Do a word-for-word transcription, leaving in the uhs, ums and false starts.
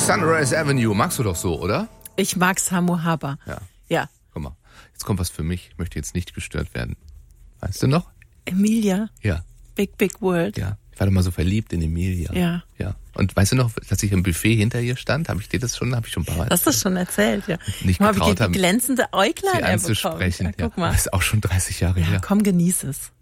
Sunrise Avenue, magst du doch so, oder? Ich mag Samo Haber. Ja. Ja. Guck mal, jetzt kommt was für mich. Ich möchte jetzt nicht gestört werden. Weißt du noch? Emilia. Ja. Big, big world. Ja. Ich war doch mal so verliebt in Emilia. Ja. Ja. Und weißt du noch, dass ich im Buffet hinter ihr stand? Habe ich dir das schon, habe ich schon ein paar Mal Hast du das schon erzählt, ja. Nicht Guck mal, getraut wie haben, glänzende Äuglein sie er bekommt. anzusprechen. Ja, guck mal. Das ist auch schon dreißig Jahre Ja, her. komm, genieß es.